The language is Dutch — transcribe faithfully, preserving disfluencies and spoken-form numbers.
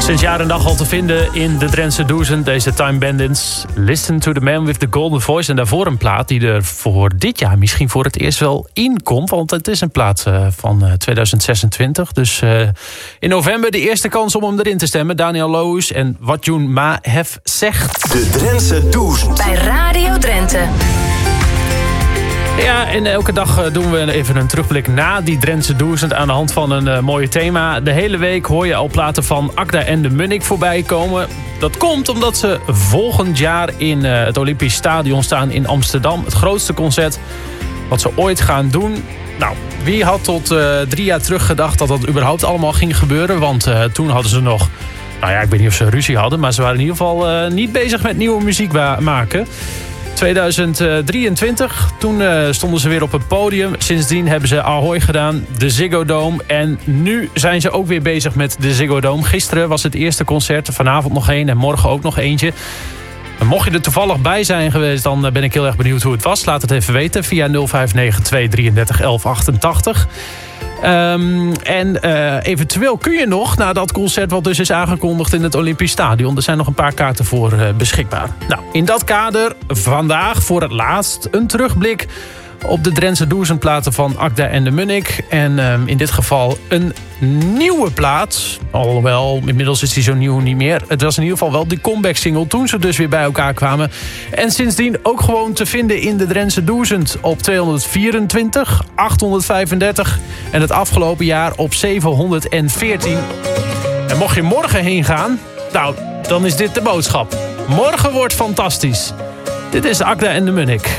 Sinds jaar en dag al te vinden in de Drentse Duizend, deze Time Bandits. Listen to the Man with the Golden Voice. En daarvoor een plaat die er voor dit jaar misschien voor het eerst wel in komt. Want het is een plaat uh, van uh, tweeduizend zesentwintig. Dus uh, in november de eerste kans om hem erin te stemmen. Daniel Loos en Wat Joen Ma Hef zegt. De Drentse Duizend. Bij Radio Drenthe. Ja, en elke dag doen we even een terugblik na die Drentse Duizend aan de hand van een uh, mooie thema. De hele week hoor je al platen van Akda en de Munnik voorbij komen. Dat komt omdat ze volgend jaar in uh, het Olympisch Stadion staan in Amsterdam. Het grootste concert wat ze ooit gaan doen. Nou, wie had tot uh, drie jaar terug gedacht dat dat überhaupt allemaal ging gebeuren? Want uh, toen hadden ze nog... Nou ja, ik weet niet of ze ruzie hadden, maar ze waren in ieder geval uh, niet bezig met nieuwe muziek maken. tweeduizend drieëntwintig, toen uh, stonden ze weer op het podium. Sindsdien hebben ze Ahoy gedaan, de Ziggo Dome. En nu zijn ze ook weer bezig met de Ziggo Dome. Gisteren was het eerste concert, vanavond nog één en morgen ook nog eentje. En mocht je er toevallig bij zijn geweest, dan ben ik heel erg benieuwd hoe het was. Laat het even weten via nul vijf negen twee drieëndertig elf achtentachtig. Um, en uh, eventueel kun je nog naar dat concert wat dus is aangekondigd in het Olympisch Stadion. Er zijn nog een paar kaarten voor uh, beschikbaar. Nou, in dat kader vandaag voor het laatst een terugblik op de Drentse Duizend platen van Akda en de Munnik. En um, in dit geval een nieuwe plaat. Alhoewel, inmiddels is die zo nieuw niet meer. Het was in ieder geval wel de comeback single toen ze dus weer bij elkaar kwamen. En sindsdien ook gewoon te vinden in de Drentse Duizend op tweehonderdvierentwintig, achthonderdvijfendertig en het afgelopen jaar op zevenhonderdveertien. En mocht je morgen heen gaan, nou, dan is dit de boodschap. Morgen wordt fantastisch. Dit is Akda en de Munnik.